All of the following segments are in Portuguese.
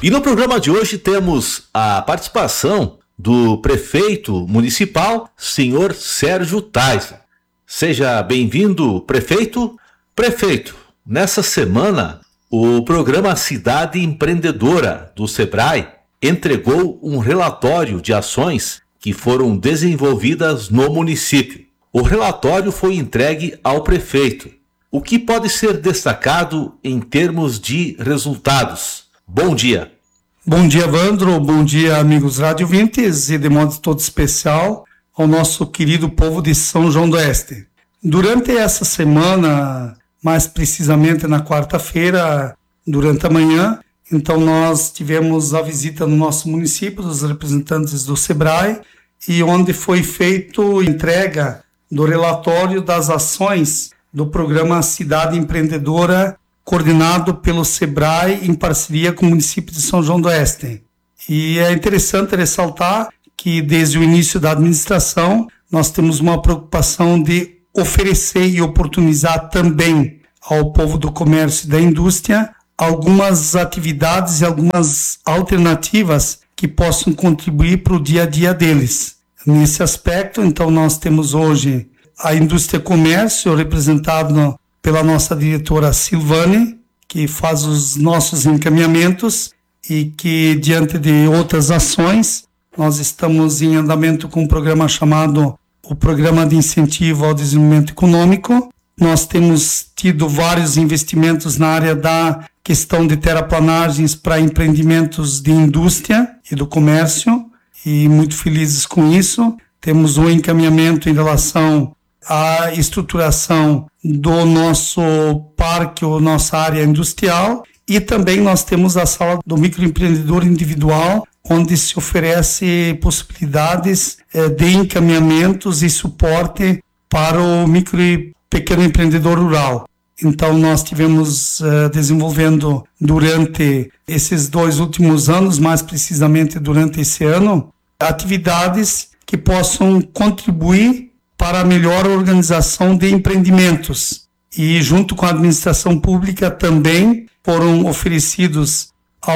E no programa de hoje temos a participação do prefeito municipal, senhor Sérgio Tais. Seja bem-vindo, prefeito. Prefeito, nessa semana, o programa Cidade Empreendedora do Sebrae entregou um relatório de ações que foram desenvolvidas no município. O relatório foi entregue ao prefeito. O que pode ser destacado em termos de resultados? Bom dia. Bom dia, Vandro. Bom dia, amigos radiovintes, e de modo todo especial ao nosso querido povo de São João do Oeste. Durante essa semana, mais precisamente na quarta-feira, durante a manhã, então nós tivemos a visita no nosso município dos representantes do Sebrae, e onde foi feita a entrega do relatório das ações do programa Cidade Empreendedora, coordenado pelo Sebrae em parceria com o município de São João do Oeste. E é interessante ressaltar que desde o início da administração nós temos uma preocupação de oferecer e oportunizar também ao povo do comércio e da indústria algumas atividades e algumas alternativas que possam contribuir para o dia a dia deles. Nesse aspecto, então, nós temos hoje a indústria comércio, representado pela nossa diretora Silvane, que faz os nossos encaminhamentos e que, diante de outras ações, nós estamos em andamento com um programa chamado o Programa de Incentivo ao Desenvolvimento Econômico. Nós temos tido vários investimentos na área da questão de terraplanagens para empreendimentos de indústria e do comércio, e muito felizes com isso. Temos um encaminhamento em relação à estruturação do nosso parque ou nossa área industrial, e também nós temos a sala do microempreendedor individual, onde se oferece possibilidades de encaminhamentos e suporte para o micro e pequeno empreendedor rural. Então nós tivemos desenvolvendo durante esses 2 últimos anos, mais precisamente durante esse ano, atividades que possam contribuir para a melhor organização de empreendimentos. E junto com a administração pública também foram oferecidos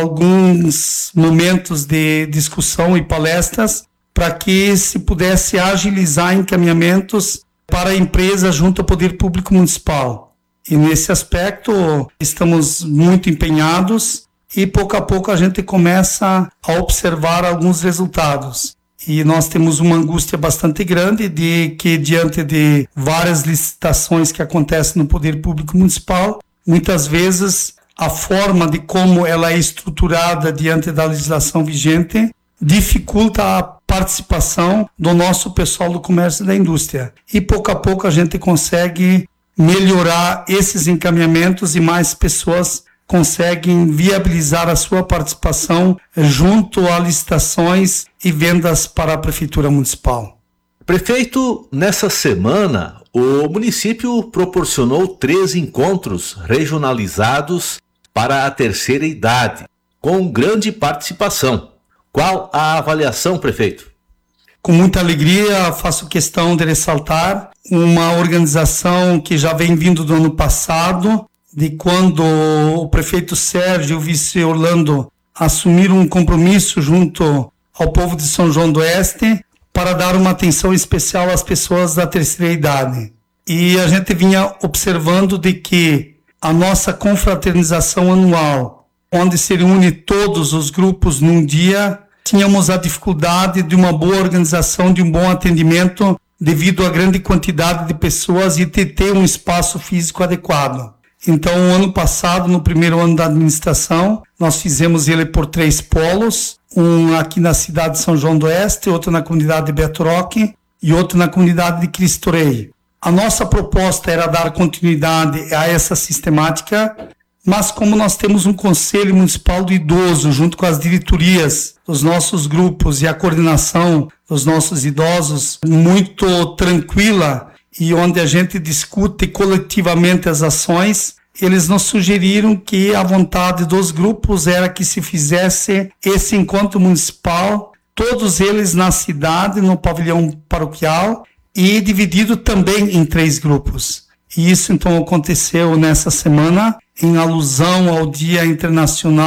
alguns momentos de discussão e palestras para que se pudesse agilizar encaminhamentos para a empresa junto ao Poder Público Municipal. E nesse aspecto estamos muito empenhados e pouco a pouco a gente começa a observar alguns resultados. E nós temos uma angústia bastante grande de que, diante de várias licitações que acontecem no Poder Público Municipal, muitas vezes a forma de como ela é estruturada diante da legislação vigente dificulta a participação do nosso pessoal do comércio e da indústria. E pouco a pouco a gente consegue melhorar esses encaminhamentos e mais pessoas conseguem viabilizar a sua participação junto a licitações e vendas para a Prefeitura Municipal. Prefeito, nessa semana, o município proporcionou 3 encontros regionalizados para a terceira idade, com grande participação. Qual a avaliação, prefeito? Com muita alegria, faço questão de ressaltar uma organização que já vem vindo do ano passado, de quando o prefeito Sérgio e o vice Orlando assumiram um compromisso junto ao povo de São João do Oeste para dar uma atenção especial às pessoas da terceira idade. E a gente vinha observando de que a nossa confraternização anual, onde se reúne todos os grupos num dia, tínhamos a dificuldade de uma boa organização, de um bom atendimento, devido à grande quantidade de pessoas e de ter um espaço físico adequado. Então, o ano passado, no primeiro ano da administração, nós fizemos ele por 3 polos, um aqui na cidade de São João do Oeste, outro na comunidade de Beto Roque e outro na comunidade de Cristo Rei. A nossa proposta era dar continuidade a essa sistemática, mas como nós temos um Conselho Municipal do Idoso, junto com as diretorias dos nossos grupos e a coordenação dos nossos idosos, muito tranquila, e onde a gente discute coletivamente as ações, eles nos sugeriram que a vontade dos grupos era que se fizesse esse encontro municipal, todos eles na cidade, no pavilhão paroquial, e dividido também em 3 grupos. E isso então aconteceu nessa semana, em alusão ao Dia Internacional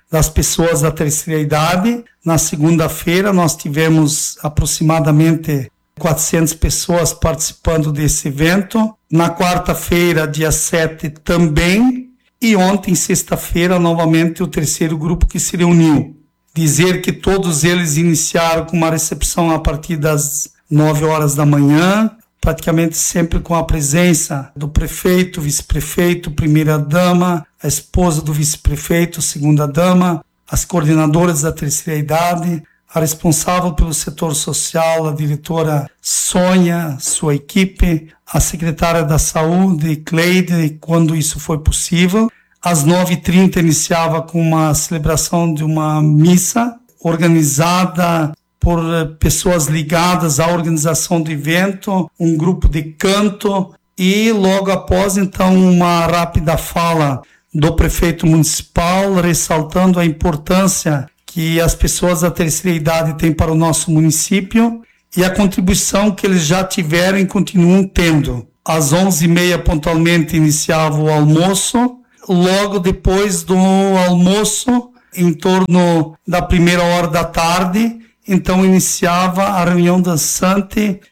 das pessoas da terceira idade. Na segunda-feira nós tivemos aproximadamente 400 pessoas participando desse evento. Na quarta-feira, dia 7, também. E ontem, sexta-feira, novamente o terceiro grupo que se reuniu. Dizer que todos eles iniciaram com uma recepção a partir das 9 horas da manhã, praticamente sempre com a presença do prefeito, vice-prefeito, primeira-dama, a esposa do vice-prefeito, segunda-dama, as coordenadoras da terceira idade, a responsável pelo setor social, a diretora Sônia, sua equipe, a secretária da saúde, Cleide, quando isso foi possível. Às 9h30 iniciava com uma celebração de uma missa organizada por pessoas ligadas à organização do evento, um grupo de canto e logo após então uma rápida fala do prefeito municipal, ressaltando a importância que as pessoas da terceira idade têm para o nosso município e a contribuição que eles já tiveram e continuam tendo. Às 11h30 pontualmente iniciava o almoço. Logo depois do almoço, em torno da 1h da tarde, então iniciava a reunião dançante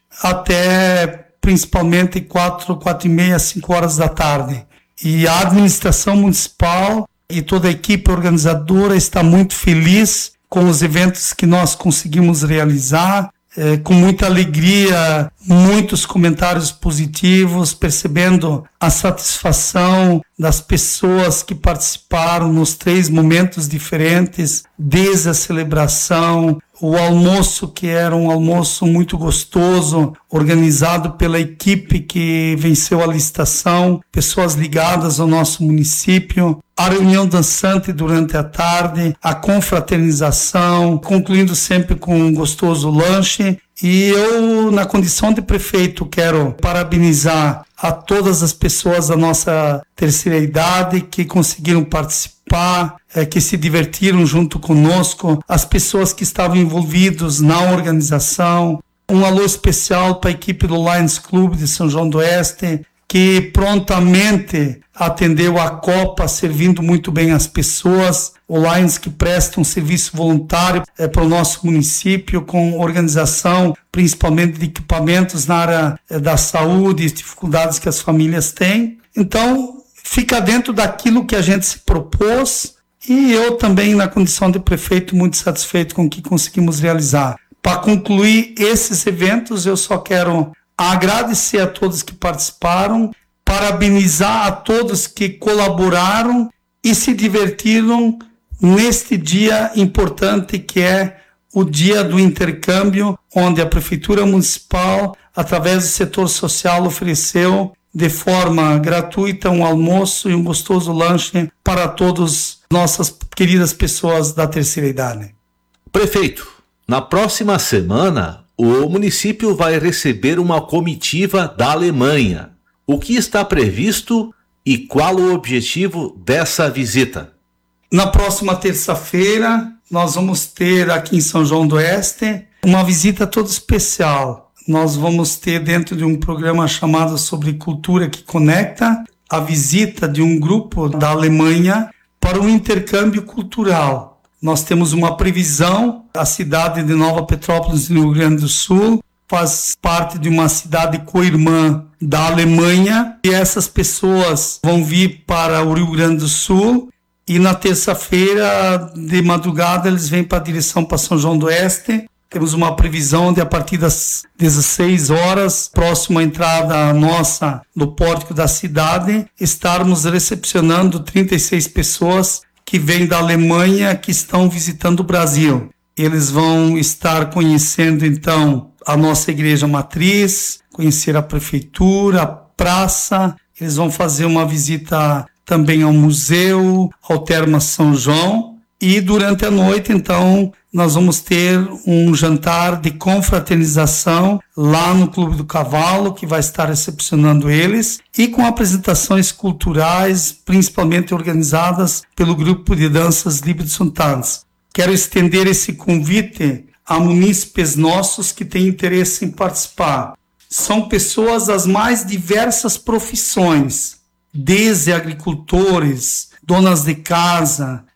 até principalmente 4h30, 5 horas da tarde. E a administração municipal e toda a equipe organizadora está muito feliz com os eventos que nós conseguimos realizar, com muita alegria, muitos comentários positivos, percebendo a satisfação das pessoas que participaram nos 3 momentos diferentes, desde a celebração, o almoço, que era um almoço muito gostoso, organizado pela equipe que venceu a licitação, pessoas ligadas ao nosso município, a reunião dançante durante a tarde, a confraternização, concluindo sempre com um gostoso lanche. E eu, na condição de prefeito, quero parabenizar a todas as pessoas da nossa terceira idade que conseguiram participar, que se divertiram junto conosco, as pessoas que estavam envolvidas na organização. Um alô especial para a equipe do Lions Club de São João do Oeste, que prontamente atendeu a Copa, servindo muito bem as pessoas. O Lions que presta um serviço voluntário para o nosso município, com organização principalmente de equipamentos na área da saúde e dificuldades que as famílias têm. Então, fica dentro daquilo que a gente se propôs e eu também, na condição de prefeito, muito satisfeito com o que conseguimos realizar. Para concluir esses eventos, eu só quero agradecer a todos que participaram, parabenizar a todos que colaboraram e se divertiram neste dia importante que é o dia do intercâmbio, onde a Prefeitura Municipal, através do setor social, ofereceu de forma gratuita um almoço e um gostoso lanche para todas nossas queridas pessoas da terceira idade. Prefeito, na próxima semana, o município vai receber uma comitiva da Alemanha. O que está previsto e qual o objetivo dessa visita? Na próxima terça-feira, nós vamos ter aqui em São João do Oeste uma visita toda especial. Nós vamos ter, dentro de um programa chamado Sobre Cultura que Conecta, a visita de um grupo da Alemanha para um intercâmbio cultural. Nós temos uma previsão, a cidade de Nova Petrópolis, no Rio Grande do Sul, faz parte de uma cidade co-irmã da Alemanha, e essas pessoas vão vir para o Rio Grande do Sul, e na terça-feira, de madrugada, eles vêm para a direção para São João do Oeste. Temos uma previsão de, a partir das 16 horas, próximo à entrada nossa do pórtico da cidade, estarmos recepcionando 36 pessoas que vêm da Alemanha, que estão visitando o Brasil. Eles vão estar conhecendo, então, a nossa igreja matriz, conhecer a prefeitura, a praça. Eles vão fazer uma visita também ao museu, ao Termas São João. E durante a noite, então, nós vamos ter um jantar de confraternização lá no Clube do Cavalo, que vai estar recepcionando eles, e com apresentações culturais, principalmente organizadas pelo Grupo de Danças Liebson Tanz. Quero estender esse convite a munícipes nossos que têm interesse em participar. São pessoas das mais diversas profissões, desde agricultores, donas de casa,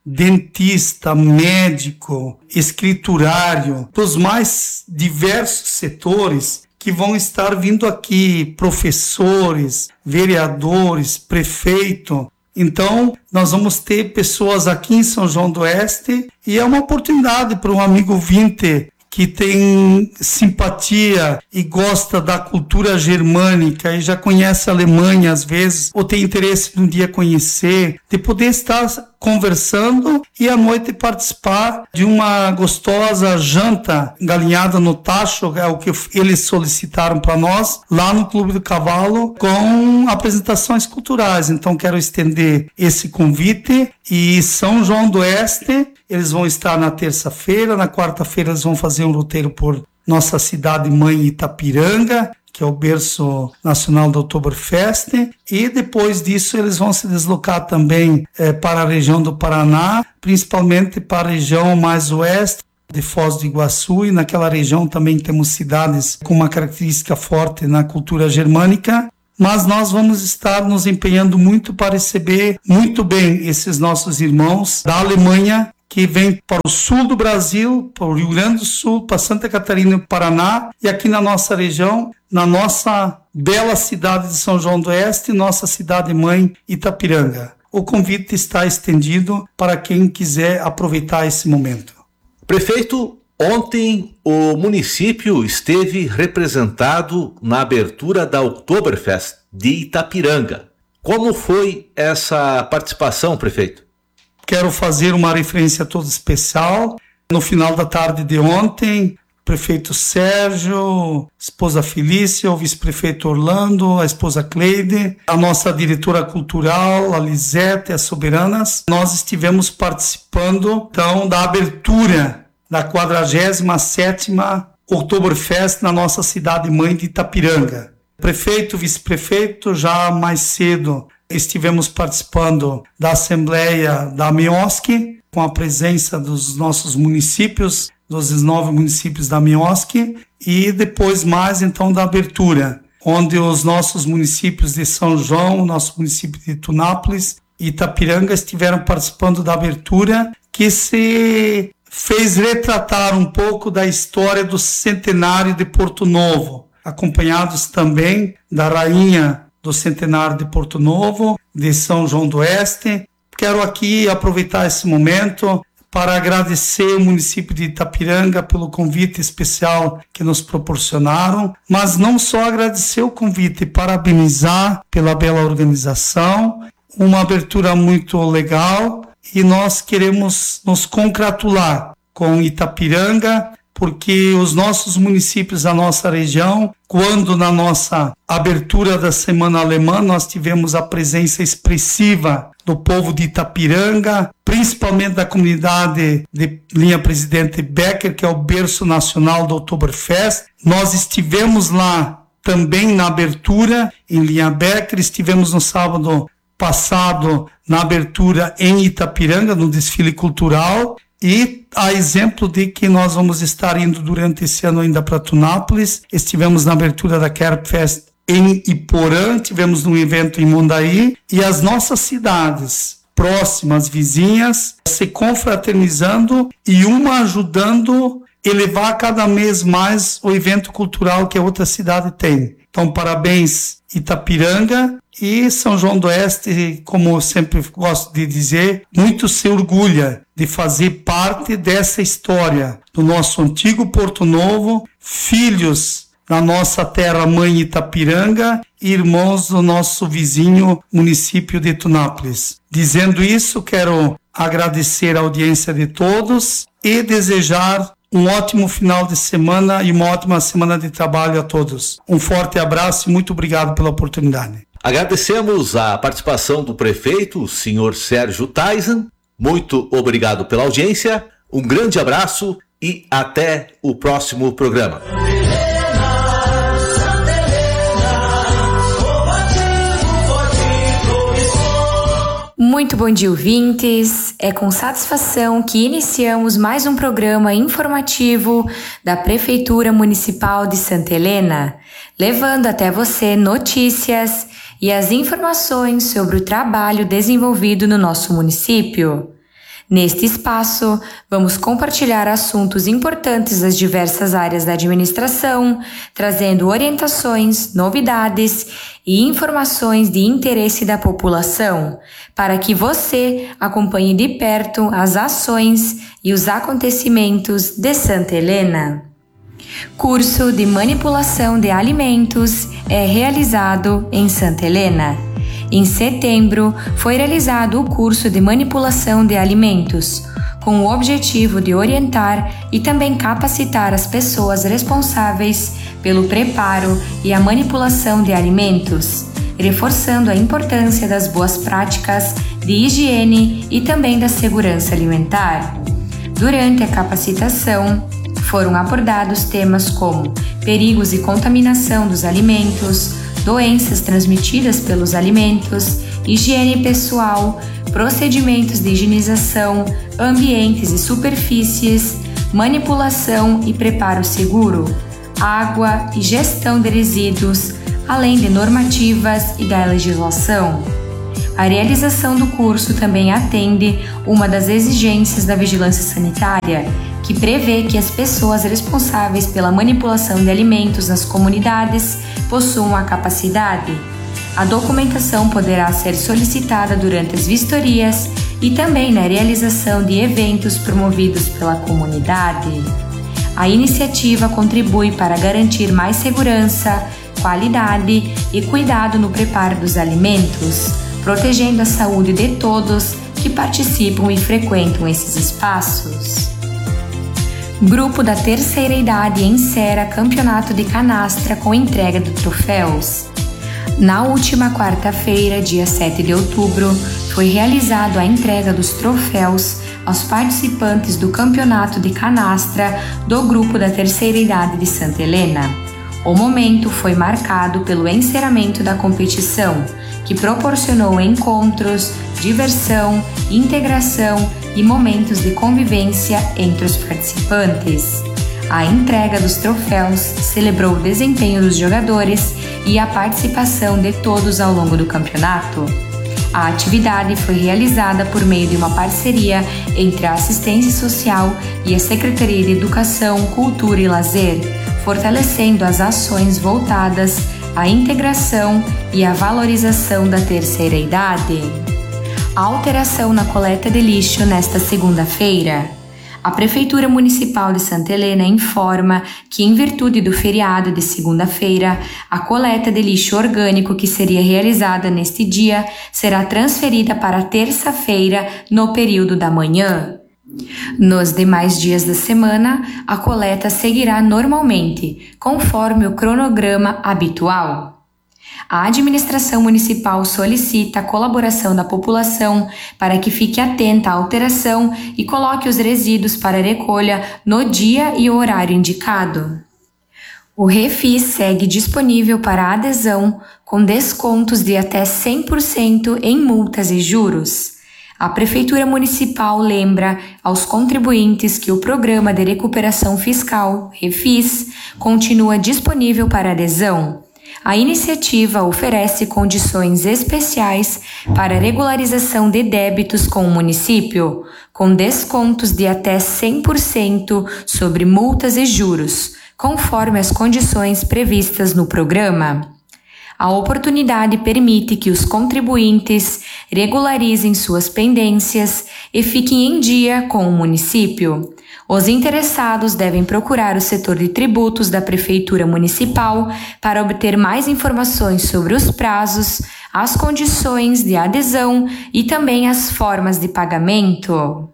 dentista, médico, escriturário, dos mais diversos setores que vão estar vindo aqui, professores, vereadores, prefeito. Então, nós vamos ter pessoas aqui em São João do Oeste e é uma oportunidade para um amigo ouvinte que tem simpatia e gosta da cultura germânica e já conhece a Alemanha às vezes, ou tem interesse de um dia conhecer, de poder estar conversando e à noite participar de uma gostosa janta galinhada no tacho, é o que eles solicitaram para nós, lá no Clube do Cavalo, com apresentações culturais. Então quero estender esse convite e São João do Oeste, eles vão estar na terça-feira, na quarta-feira eles vão fazer um roteiro por nossa cidade-mãe Itapiranga, que é o berço nacional do Oktoberfest, e depois disso eles vão se deslocar também para a região do Paraná, principalmente para a região mais oeste, de Foz do Iguaçu, e naquela região também temos cidades com uma característica forte na cultura germânica, mas nós vamos estar nos empenhando muito para receber muito bem esses nossos irmãos da Alemanha, que vem para o sul do Brasil, para o Rio Grande do Sul, para Santa Catarina e Paraná, e aqui na nossa região, na nossa bela cidade de São João do Oeste, nossa cidade-mãe Itapiranga. O convite está estendido para quem quiser aproveitar esse momento. Prefeito, ontem o município esteve representado na abertura da Oktoberfest de Itapiranga. Como foi essa participação, prefeito? Quero fazer uma referência toda especial. No final da tarde de ontem, o prefeito Sérgio, esposa Felícia, o vice-prefeito Orlando, a esposa Cleide, a nossa diretora cultural, a Lisete, as soberanas, nós estivemos participando então da abertura da 47ª Oktoberfest na nossa cidade-mãe de Itapiranga. Prefeito, vice-prefeito, já mais cedo estivemos participando da Assembleia da Mioski, com a presença dos nossos municípios, dos 9 municípios da Mioski, e depois mais então da abertura, onde os nossos municípios de São João, nosso município de Tunápolis e Itapiranga estiveram participando da abertura, que se fez retratar um pouco da história do centenário de Porto Novo, acompanhados também da rainha do centenário de Porto Novo, de São João do Oeste. Quero aqui aproveitar esse momento para agradecer o município de Itapiranga pelo convite especial que nos proporcionaram, mas não só agradecer o convite, parabenizar pela bela organização, uma abertura muito legal, e nós queremos nos congratular com Itapiranga, porque os nossos municípios da nossa região, quando na nossa abertura da Semana Alemã nós tivemos a presença expressiva do povo de Itapiranga, principalmente da comunidade de linha Presidente Becker, que é o berço nacional do Oktoberfest. Nós estivemos lá também na abertura em linha Becker, estivemos no sábado passado na abertura em Itapiranga, no desfile cultural. E a exemplo de que nós vamos estar indo durante esse ano ainda para Tunápolis, estivemos na abertura da Kerbfest em Iporã, tivemos um evento em Mondaí, e as nossas cidades próximas, vizinhas, se confraternizando e uma ajudando a elevar cada vez mais o evento cultural que a outra cidade tem. Então, parabéns Itapiranga, e São João do Oeste, como eu sempre gosto de dizer, muito se orgulha de fazer parte dessa história do nosso antigo Porto Novo, filhos da nossa terra-mãe Itapiranga e irmãos do nosso vizinho município de Tunápolis. Dizendo isso, quero agradecer a audiência de todos e desejar um ótimo final de semana e uma ótima semana de trabalho a todos. Um forte abraço e muito obrigado pela oportunidade. Agradecemos a participação do prefeito, o senhor Sérgio Taisen. Muito obrigado pela audiência, um grande abraço e até o próximo programa. Muito bom dia, ouvintes. É com satisfação que iniciamos mais um programa informativo da Prefeitura Municipal de Santa Helena, levando até você notícias e as informações sobre o trabalho desenvolvido no nosso município. Neste espaço, vamos compartilhar assuntos importantes das diversas áreas da administração, trazendo orientações, novidades e informações de interesse da população, para que você acompanhe de perto as ações e os acontecimentos de Santa Helena. Curso de Manipulação de Alimentos é realizado em Santa Helena. Em setembro, foi realizado o curso de Manipulação de Alimentos, com o objetivo de orientar e também capacitar as pessoas responsáveis pelo preparo e a manipulação de alimentos, reforçando a importância das boas práticas de higiene e também da segurança alimentar. Durante a capacitação, foram abordados temas como perigos e contaminação dos alimentos, doenças transmitidas pelos alimentos, higiene pessoal, procedimentos de higienização, ambientes e superfícies, manipulação e preparo seguro, água e gestão de resíduos, além de normativas e da legislação. A realização do curso também atende uma das exigências da vigilância sanitária, que prevê que as pessoas responsáveis pela manipulação de alimentos nas comunidades possuam a capacidade. A documentação poderá ser solicitada durante as vistorias e também na realização de eventos promovidos pela comunidade. A iniciativa contribui para garantir mais segurança, qualidade e cuidado no preparo dos alimentos, protegendo a saúde de todos que participam e frequentam esses espaços. Grupo da Terceira Idade encera Campeonato de Canastra com entrega de troféus. Na última quarta-feira, dia 7 de outubro, foi realizado a entrega dos troféus aos participantes do Campeonato de Canastra do Grupo da Terceira Idade de Santa Helena. O momento foi marcado pelo encerramento da competição, que proporcionou encontros, diversão, integração e momentos de convivência entre os participantes. A entrega dos troféus celebrou o desempenho dos jogadores e a participação de todos ao longo do campeonato. A atividade foi realizada por meio de uma parceria entre a Assistência Social e a Secretaria de Educação, Cultura e Lazer, fortalecendo as ações voltadas à integração e à valorização da terceira idade. A alteração na coleta de lixo nesta segunda-feira. A Prefeitura Municipal de Santa Helena informa que, em virtude do feriado de segunda-feira, a coleta de lixo orgânico que seria realizada neste dia será transferida para terça-feira, no período da manhã. Nos demais dias da semana, a coleta seguirá normalmente, conforme o cronograma habitual. A administração municipal solicita a colaboração da população para que fique atenta à alteração e coloque os resíduos para recolha no dia e horário indicado. O Refis segue disponível para adesão com descontos de até 100% em multas e juros. A Prefeitura Municipal lembra aos contribuintes que o Programa de Recuperação Fiscal, Refis, continua disponível para adesão. A iniciativa oferece condições especiais para regularização de débitos com o município, com descontos de até 100% sobre multas e juros, conforme as condições previstas no programa. A oportunidade permite que os contribuintes regularizem suas pendências e fiquem em dia com o município. Os interessados devem procurar o setor de tributos da Prefeitura Municipal para obter mais informações sobre os prazos, as condições de adesão e também as formas de pagamento.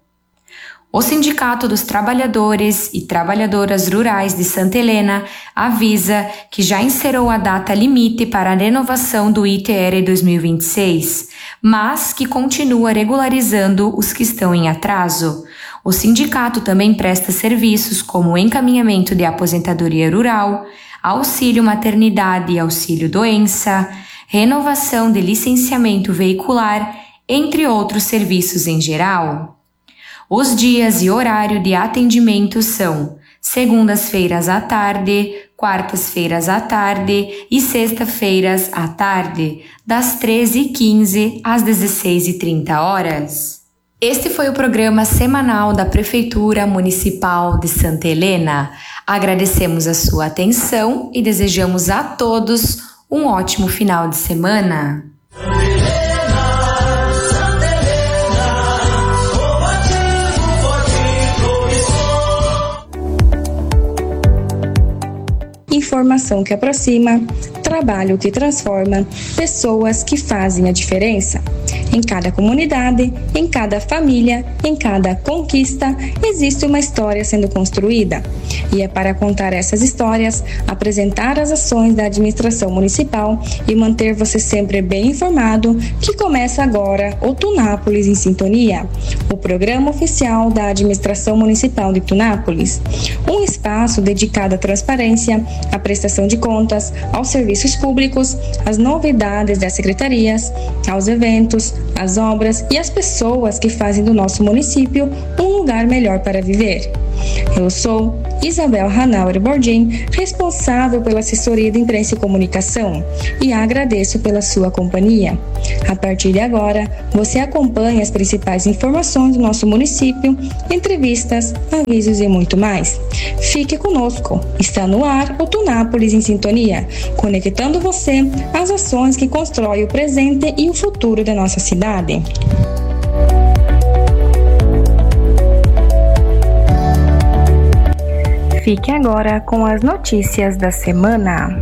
O Sindicato dos Trabalhadores e Trabalhadoras Rurais de Santa Helena avisa que já encerrou a data limite para a renovação do ITR 2026, mas que continua regularizando os que estão em atraso. O sindicato também presta serviços como encaminhamento de aposentadoria rural, auxílio maternidade e auxílio doença, renovação de licenciamento veicular, entre outros serviços em geral. Os dias e horário de atendimento são segundas-feiras à tarde, quartas-feiras à tarde e sexta-feiras à tarde, das 13h15 às 16h30. Este foi o programa semanal da Prefeitura Municipal de Santa Helena. Agradecemos a sua atenção e desejamos a todos um ótimo final de semana. Informação que aproxima, trabalho que transforma, pessoas que fazem a diferença. Em cada comunidade, em cada família, em cada conquista, existe uma história sendo construída. E é para contar essas histórias, apresentar as ações da administração municipal e manter você sempre bem informado que começa agora o Tunápolis em Sintonia, o programa oficial da administração municipal de Tunápolis. Um espaço dedicado à transparência, à prestação de contas, aos serviços públicos, às novidades das secretarias, aos eventos, às obras e às pessoas que fazem do nosso município um lugar melhor para viver. Eu sou Isabel Hanauer Bordim, responsável pela assessoria de imprensa e comunicação, e agradeço pela sua companhia. A partir de agora, você acompanha as principais informações do nosso município, entrevistas, avisos e muito mais. Fique conosco, está no ar o Tunápolis em Sintonia, conectando você às ações que constroem o presente e o futuro da nossa cidade. Fique agora com as notícias da semana.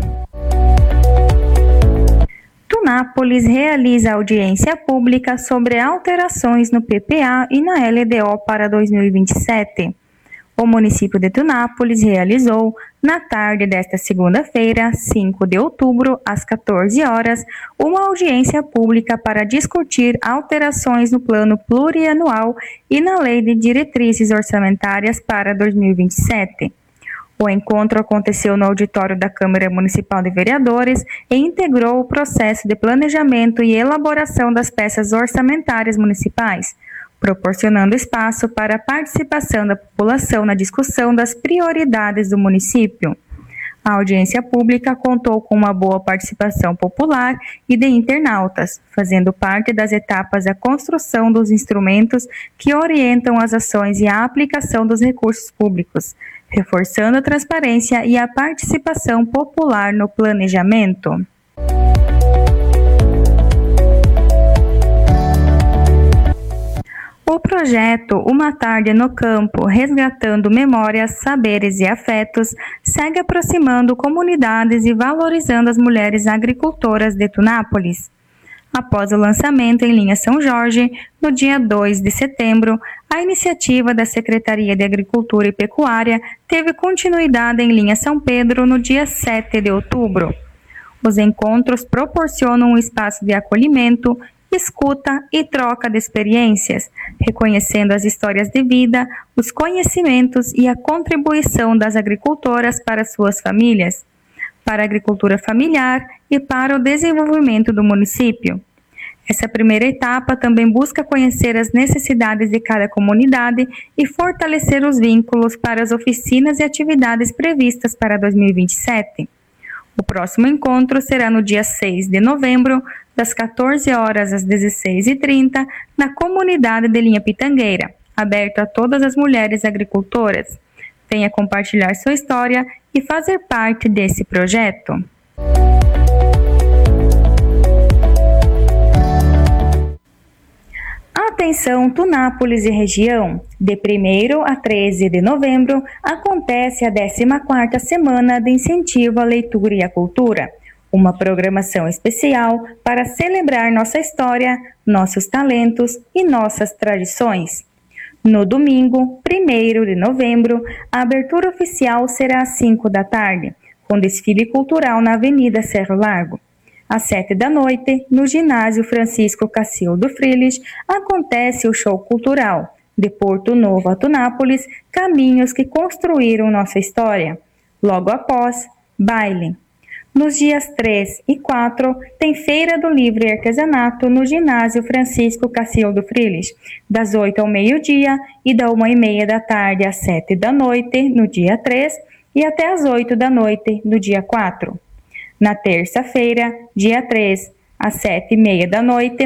Tunápolis realiza audiência pública sobre alterações no PPA e na LDO para 2027. O município de Tunápolis realizou, na tarde desta segunda-feira, 5 de outubro, às 14 horas, uma audiência pública para discutir alterações no Plano Plurianual e na Lei de Diretrizes Orçamentárias para 2027. O encontro aconteceu no auditório da Câmara Municipal de Vereadores e integrou o processo de planejamento e elaboração das peças orçamentárias municipais, proporcionando espaço para a participação da população na discussão das prioridades do município. A audiência pública contou com uma boa participação popular e de internautas, fazendo parte das etapas da construção dos instrumentos que orientam as ações e a aplicação dos recursos públicos, reforçando a transparência e a participação popular no planejamento. O projeto Uma Tarde no Campo, Resgatando Memórias, Saberes e Afetos, segue aproximando comunidades e valorizando as mulheres agricultoras de Tunápolis. Após o lançamento em linha São Jorge, no dia 2 de setembro, a iniciativa da Secretaria de Agricultura e Pecuária teve continuidade em linha São Pedro no dia 7 de outubro. Os encontros proporcionam um espaço de acolhimento, escuta e troca de experiências, reconhecendo as histórias de vida, os conhecimentos e a contribuição das agricultoras para suas famílias, para a agricultura familiar e para o desenvolvimento do município. Essa primeira etapa também busca conhecer as necessidades de cada comunidade e fortalecer os vínculos para as oficinas e atividades previstas para 2027. O próximo encontro será no dia 6 de novembro, das 14 horas às 16h30, na comunidade de Linha Pitangueira, aberto a todas as mulheres agricultoras. Venha compartilhar sua história e fazer parte desse projeto. Atenção Tunápolis e região! De 1º a 13 de novembro acontece a 14ª Semana de Incentivo à Leitura e à Cultura, uma programação especial para celebrar nossa história, nossos talentos e nossas tradições. No domingo, 1º de novembro, a abertura oficial será às 5 da tarde, com desfile cultural na Avenida Cerro Largo. Às 7 da noite, no ginásio Francisco Cacildo Frilich, acontece o show cultural De Porto Novo a Tunápolis, Caminhos que Construíram Nossa História. Logo após, baile. Nos dias 3 e 4, tem Feira do Livro e Artesanato no ginásio Francisco Cacildo Frilich, das 8 ao meio-dia e da 1h30 da tarde às 7 da noite, no dia 3, e até às 8 da noite, no dia 4. Na terça-feira, dia 3, às 7h30 da noite,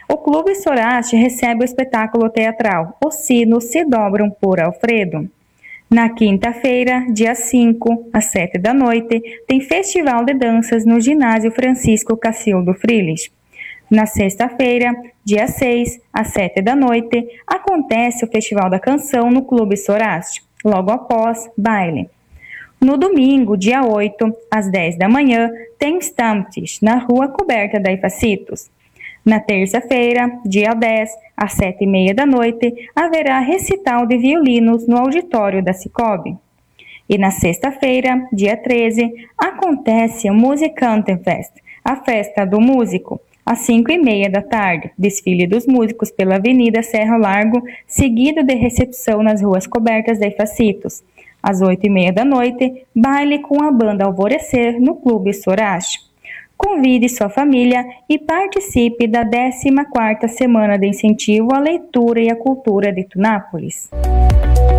O Clube Soraste recebe o espetáculo teatral Os Sinos se Dobram por Alfredo. Na quinta-feira, dia 5, às 7 da noite, tem Festival de Danças no Ginásio Francisco Cacildo Friles. Na sexta-feira, dia 6, às 7 da noite, acontece o Festival da Canção no Clube Soraste, logo após baile. No domingo, dia 8, às 10 da manhã, tem Stamptis, na Rua Coberta da Ifacitos. Na terça-feira, dia 10, às 7h30 da noite, haverá recital de violinos no auditório da Cicobi. E na sexta-feira, dia 13, acontece o Musikantenfest, a festa do músico, às 5h30 da tarde, desfile dos músicos pela Avenida Serra Largo, seguido de recepção nas ruas cobertas da Ifacitos. Às 8h30 da noite, baile com a banda Alvorecer no Clube Soraste. Convide sua família e participe da 14ª Semana de Incentivo à Leitura e à Cultura de Tunápolis.